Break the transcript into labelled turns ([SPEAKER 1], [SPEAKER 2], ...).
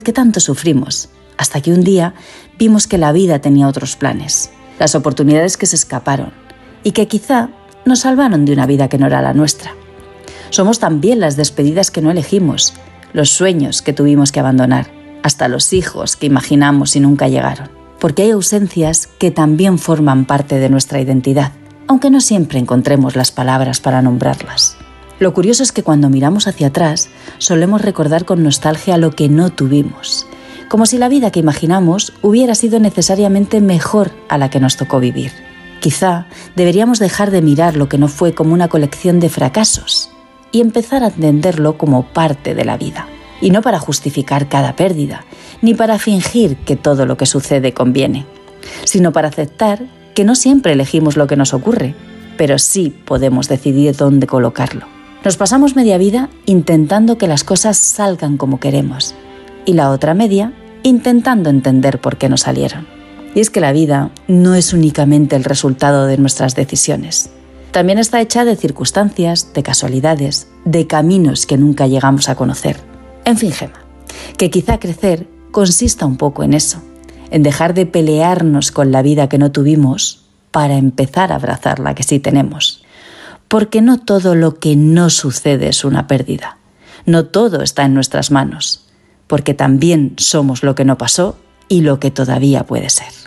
[SPEAKER 1] que tanto sufrimos, hasta que un día vimos que la vida tenía otros planes, las oportunidades que se escaparon y que quizá nos salvaron de una vida que no era la nuestra. Somos también las despedidas que no elegimos, los sueños que tuvimos que abandonar, hasta los hijos que imaginamos y nunca llegaron. Porque hay ausencias que también forman parte de nuestra identidad, aunque no siempre encontremos las palabras para nombrarlas. Lo curioso es que cuando miramos hacia atrás, solemos recordar con nostalgia lo que no tuvimos, como si la vida que imaginamos hubiera sido necesariamente mejor a la que nos tocó vivir. Quizá deberíamos dejar de mirar lo que no fue como una colección de fracasos y empezar a entenderlo como parte de la vida. Y no para justificar cada pérdida, ni para fingir que todo lo que sucede conviene, sino para aceptar que no siempre elegimos lo que nos ocurre, pero sí podemos decidir dónde colocarlo. Nos pasamos media vida intentando que las cosas salgan como queremos, y la otra media intentando entender por qué no salieron. Y es que la vida no es únicamente el resultado de nuestras decisiones. También está hecha de circunstancias, de casualidades, de caminos que nunca llegamos a conocer. En fin, Gemma, que quizá crecer consista un poco en eso, en dejar de pelearnos con la vida que no tuvimos para empezar a abrazar la que sí tenemos. Porque no todo lo que no sucede es una pérdida, no todo está en nuestras manos, porque también somos lo que no pasó y lo que todavía puede ser.